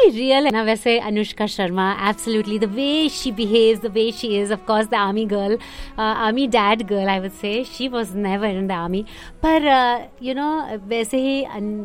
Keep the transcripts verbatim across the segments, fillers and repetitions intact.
ही real है ना वैसे Anushka Sharma. Absolutely the way she behaves, the way she is. Of course the army girl, army dad girl I would say. She was never in the army. पर you know वैसे ही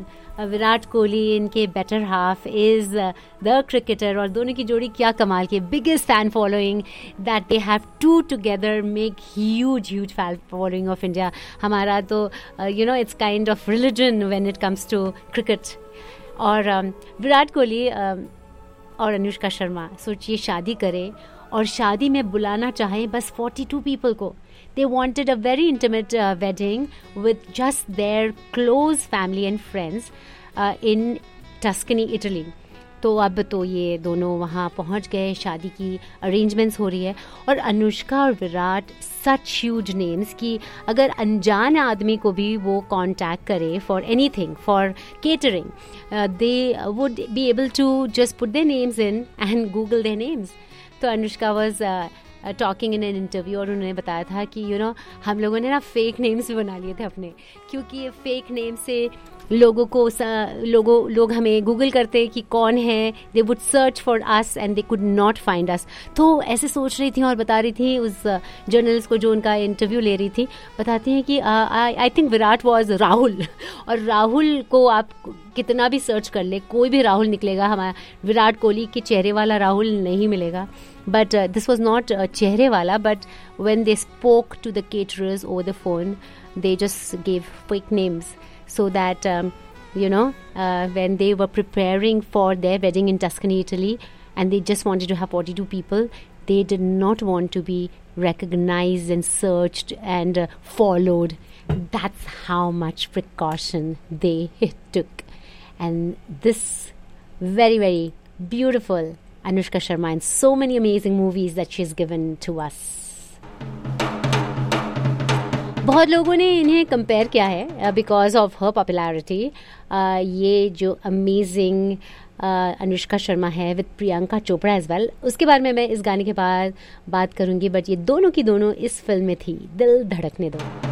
विराट कोहली, इनके better half, is the cricketer. और दोनों की जोड़ी क्या कमाल की. Biggest fan following that they have to together make huge huge fan following of India. हमारा तो you know it's kind of religion when it comes to cricket. और um, विराट कोहली um, और अनुष्का शर्मा सोचिए शादी करें और शादी में बुलाना चाहें बस बयालीस पीपल को. They wanted a very intimate uh, wedding with just their close family and friends uh, in Tuscany, Italy. तो अब तो ये दोनों वहाँ पहुँच गए, शादी की अरेंजमेंट्स हो रही है. और अनुष्का और विराट सच ह्यूज नेम्स कि अगर अनजान आदमी को भी वो कांटेक्ट करे for anything, for catering, they would be able to just put their names in and Google their names. तो Anushka was talking in an interview और उन्होंने बताया था कि यू you नो know, हम लोगों ने ना फेक नेम्स भी बना लिए थे अपने, क्योंकि ये फेक नेम से लोगों को लोगों लोग हमें गूगल करते कि कौन है. They would search for us and they could not find us. तो ऐसे सोच रही थी और बता रही थी उस जर्नलिस्ट को जो उनका इंटरव्यू ले रही थी, बताती हैं कि I think Virat was Rahul. और राहुल को आप कितना भी सर्च कर ले, कोई भी राहुल निकलेगा, हमारा विराट कोहली के चेहरे वाला राहुल नहीं मिलेगा. But uh, this was not uh, चेहरे वाला, but when they spoke to the caterers over the phone, they just gave fake names so that, um, you know, uh, when they were preparing for their wedding in Tuscany, Italy, and they just wanted to have forty-two people, they did not want to be recognized and searched and uh, followed. That's how much precaution they took. And this very, very beautiful Anushka Sharma in so many amazing movies that she's given to us. बहुत लोगों ने इन्हें compare किया है because of her popularity. ये जो amazing Anushka Sharma है with Priyanka Chopra as well, उसके बारे में मैं इस गाने के बाद बात करूंगी. बट ये दोनों की दोनों इस फिल्म में थी, दिल धड़कने दो.